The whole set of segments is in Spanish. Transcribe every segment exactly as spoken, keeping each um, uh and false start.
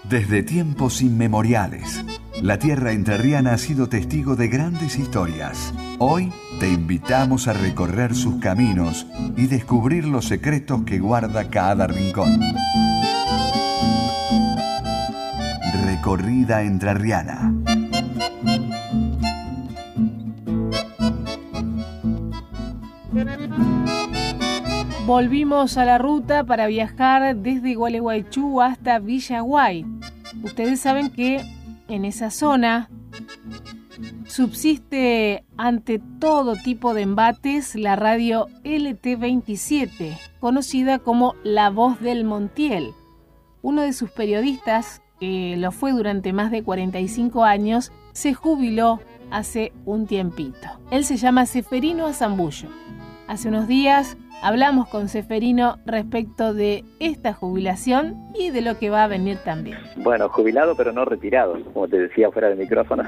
Desde tiempos inmemoriales, la tierra entrerriana ha sido testigo de grandes historias. Hoy te invitamos a recorrer sus caminos y descubrir los secretos que guarda cada rincón. Recorrida entrerriana. Volvimos a la ruta para viajar desde Gualeguaychú hasta Villaguay. Ustedes saben que en esa zona subsiste ante todo tipo de embates la radio L T veintisiete, conocida como La Voz del Montiel. Uno de sus periodistas, que lo fue durante más de cuarenta y cinco años, se jubiló hace un tiempito. Él se llama Seferino Azambullo. Hace unos días hablamos con Seferino respecto de esta jubilación y de lo que va a venir también. Bueno, jubilado pero no retirado, como te decía fuera del micrófono.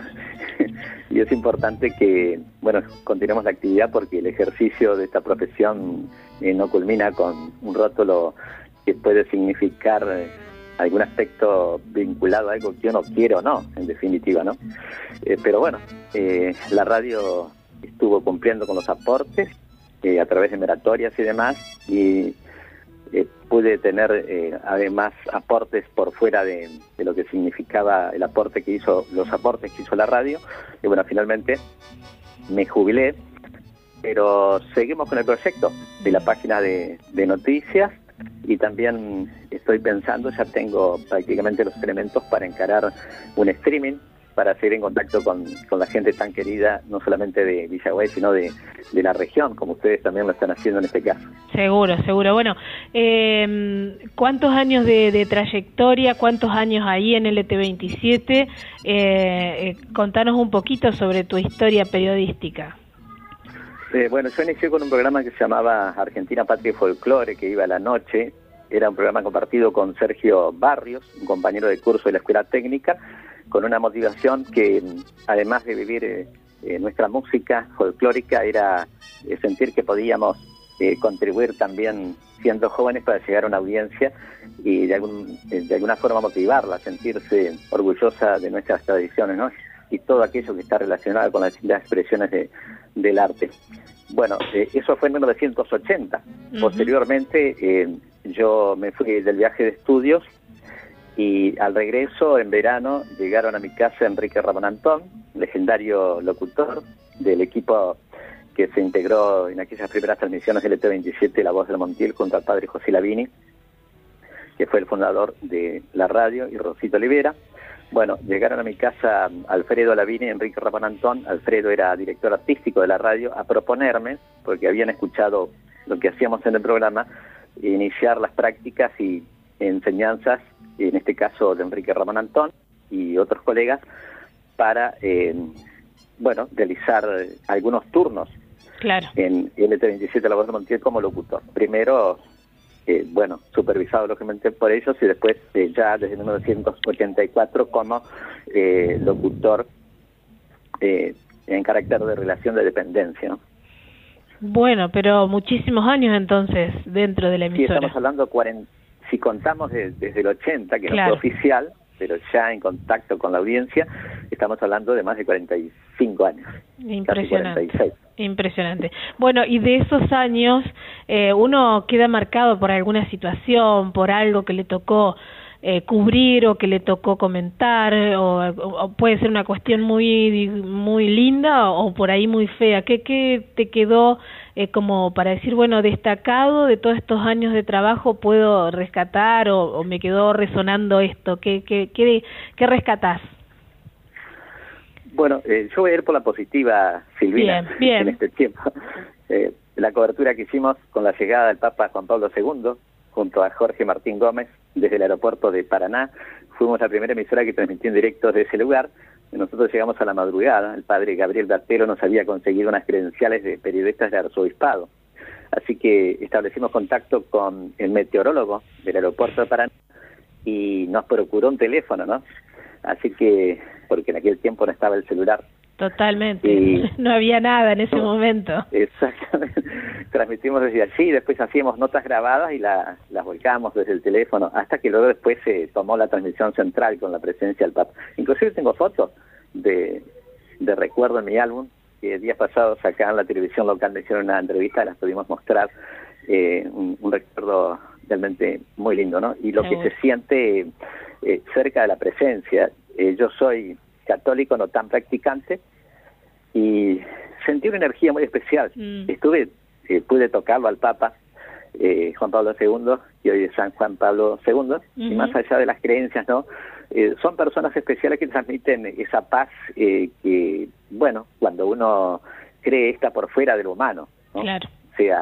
Y es importante que, bueno, continuemos la actividad porque el ejercicio de esta profesión eh, no culmina con un rótulo que puede significar eh, algún aspecto vinculado a algo que uno quiere o no, en definitiva, ¿no? Eh, pero bueno, eh, la radio estuvo cumpliendo con los aportes Eh, a través de moratorias y demás, y eh, pude tener eh, además aportes por fuera de, de lo que significaba el aporte que hizo, los aportes que hizo la radio, y bueno, finalmente me jubilé, pero seguimos con el proyecto de la página de, de noticias, y también estoy pensando, ya tengo prácticamente los elementos para encarar un streaming, para seguir en contacto con, con la gente tan querida, no solamente de Villaguay, sino de, de la región, como ustedes también lo están haciendo en este caso. Seguro, seguro. Bueno, eh, ¿cuántos años de, de trayectoria, cuántos años ahí en L T veintisiete? Eh, eh, contanos un poquito sobre tu historia periodística. Eh, bueno, yo inicié con un programa que se llamaba Argentina, Patria y Folclore, que iba a la noche. Era un programa compartido con Sergio Barrios, un compañero de curso de la Escuela Técnica, con una motivación que, además de vivir eh, eh, nuestra música folclórica, era eh, sentir que podíamos eh, contribuir también siendo jóvenes para llegar a una audiencia y de, algún, eh, de alguna forma motivarla a sentirse orgullosa de nuestras tradiciones, ¿no? Y todo aquello que está relacionado con las, las expresiones de, del arte. Bueno, eh, eso fue en mil novecientos ochenta. Uh-huh. Posteriormente eh, yo me fui del viaje de estudios, y al regreso, en verano, llegaron a mi casa Enrique Ramón Antón, legendario locutor del equipo que se integró en aquellas primeras transmisiones de L T veintisiete, La Voz del Montiel, junto al padre José Lavini, que fue el fundador de la radio, y Rosito Olivera. Bueno, llegaron a mi casa Alfredo Lavini y Enrique Ramón Antón. Alfredo era director artístico de la radio, a proponerme, porque habían escuchado lo que hacíamos en el programa, iniciar las prácticas y enseñanzas, en este caso de Enrique Ramón Antón y otros colegas, para, eh, bueno, realizar algunos turnos. Claro. En L T veintisiete, La Voz de Montiel, como locutor. Primero, eh, bueno, supervisado lógicamente por ellos, y después eh, ya desde mil novecientos ochenta y cuatro como eh, locutor eh, en carácter de relación de dependencia, ¿no? Bueno, pero muchísimos años entonces dentro de la emisora. Sí, estamos hablando de cuarenta. Si contamos de, desde el ochenta, que claro. no fue oficial, pero ya en contacto con la audiencia, estamos hablando de más de cuarenta y cinco años. Impresionante. Casi cuarenta y seis. Impresionante. Bueno, y de esos años, eh, uno queda marcado por alguna situación, por algo que le tocó eh, cubrir o que le tocó comentar, o, o puede ser una cuestión muy muy linda o, o por ahí muy fea. ¿Qué, qué te quedó eh, como para decir, bueno, destacado de todos estos años de trabajo puedo rescatar, o, o me quedó resonando esto? ¿Qué, qué, qué, qué rescatás? Bueno, eh, yo voy a ir por la positiva, Silvina, bien, bien. en este tiempo. Eh, la cobertura que hicimos con la llegada del Papa Juan Pablo segundo, junto a Jorge Martín Gómez, desde el aeropuerto de Paraná, fuimos la primera emisora que transmitió en directo desde ese lugar. Nosotros llegamos a la madrugada, el padre Gabriel Bertero nos había conseguido unas credenciales de periodistas de arzobispado. Así que establecimos contacto con el meteorólogo del aeropuerto de Paraná y nos procuró un teléfono, ¿no? Así que, porque en aquel tiempo no estaba el celular Totalmente, y, no había nada en ese no, momento. Exactamente, transmitimos desde allí, después hacíamos notas grabadas y la, las volcábamos desde el teléfono, hasta que luego después se tomó la transmisión central con la presencia del Papa. Inclusive tengo fotos de, de recuerdo en mi álbum, que días pasados acá en la televisión local me hicieron una entrevista, las pudimos mostrar, eh, un, un recuerdo realmente muy lindo, ¿no? Y lo Seguro. que se siente eh, cerca de la presencia. Eh, yo soy católico, no tan practicante, y sentí una energía muy especial. Mm. Estuve, eh, pude tocarlo al Papa, eh, Juan Pablo segundo, que hoy es San Juan Pablo segundo, uh-huh. y más allá de las creencias, ¿no? Eh, son personas especiales que transmiten esa paz eh, que, bueno, cuando uno cree está por fuera de lo humano, ¿no? Claro. O sea,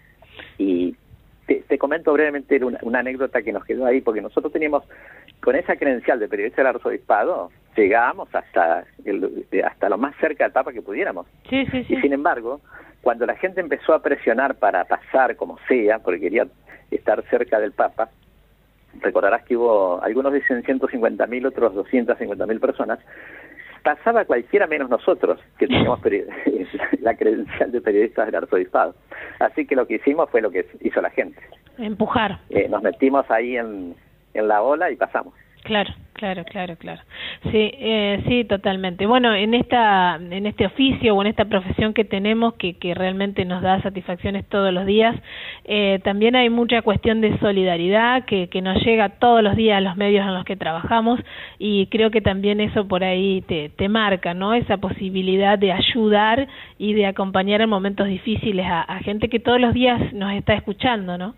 y te, te comento brevemente una, una anécdota que nos quedó ahí, porque nosotros teníamos, con esa credencial de periodista del arzobispado, llegábamos hasta el, hasta lo más cerca del Papa que pudiéramos. Sí, sí, sí. Y sin embargo, cuando la gente empezó a presionar para pasar como sea, porque quería estar cerca del Papa, recordarás que hubo, algunos dicen ciento cincuenta mil, otros doscientas cincuenta mil personas, pasaba cualquiera menos nosotros, que teníamos la credencial de periodistas del arzobispado. Así que lo que hicimos fue lo que hizo la gente. Empujar. Eh, nos metimos ahí en, en la ola y pasamos. Claro, claro, claro, claro. Sí, eh, sí, totalmente. Bueno, en esta, en este oficio o en esta profesión que tenemos, que, que realmente nos da satisfacciones todos los días, eh, también hay mucha cuestión de solidaridad que, que nos llega todos los días a los medios en los que trabajamos, y creo que también eso por ahí te, te marca, ¿no? Esa posibilidad de ayudar y de acompañar en momentos difíciles a, a gente que todos los días nos está escuchando, ¿no?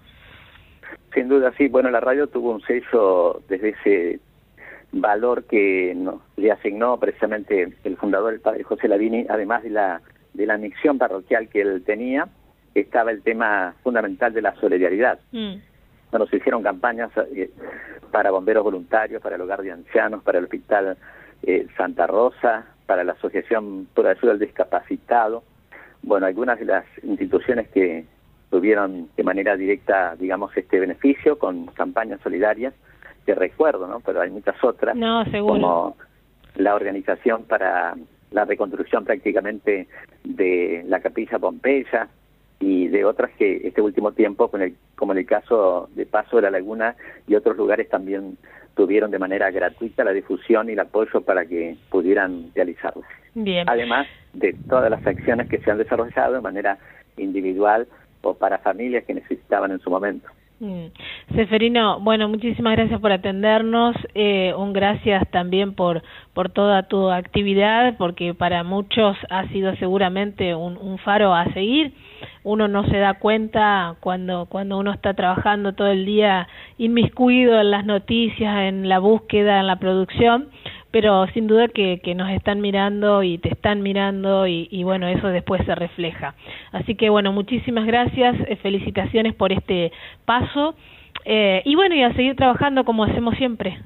Sin duda, sí. Bueno, la radio tuvo un sello desde ese valor que nos le asignó precisamente el fundador, el padre José Lavini, además de la de la misión parroquial que él tenía, estaba el tema fundamental de la solidaridad. Mm. Bueno, se hicieron campañas eh, para bomberos voluntarios, para el hogar de ancianos, para el hospital eh, Santa Rosa, para la Asociación por Ayuda al Discapacitado. Bueno, algunas de las instituciones que tuvieron de manera directa, digamos, este beneficio con campañas solidarias, que recuerdo, ¿no? Pero hay muchas otras, no, seguro. Como la organización para la reconstrucción prácticamente de la Capilla Pompeya y de otras que este último tiempo, con el, como en el caso de Paso de la Laguna y otros lugares, también tuvieron de manera gratuita la difusión y el apoyo para que pudieran realizarlas. Bien. Además de todas las acciones que se han desarrollado de manera individual o para familias que necesitaban en su momento. Mm. Seferino, bueno, muchísimas gracias por atendernos, eh, un gracias también por por toda tu actividad, porque para muchos ha sido seguramente un, un faro a seguir. Uno no se da cuenta cuando cuando uno está trabajando todo el día inmiscuido en las noticias, en la búsqueda, en la producción, pero sin duda que, que nos están mirando y te están mirando y, y bueno, eso después se refleja. Así que bueno, muchísimas gracias, eh, felicitaciones por este paso eh, y bueno, y a seguir trabajando como hacemos siempre.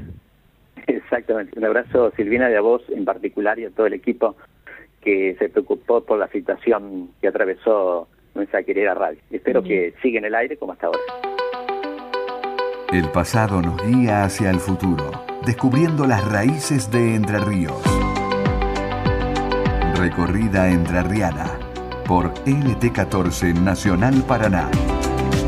Exactamente, un abrazo, Silvina, y a vos en particular y a todo el equipo que se preocupó por la situación que atravesó nuestra querida radio. Espero Bien. que siga en el aire como hasta ahora. El pasado nos guía hacia el futuro, descubriendo las raíces de Entre Ríos. Recorrida entrerriana por L T catorce Nacional Paraná.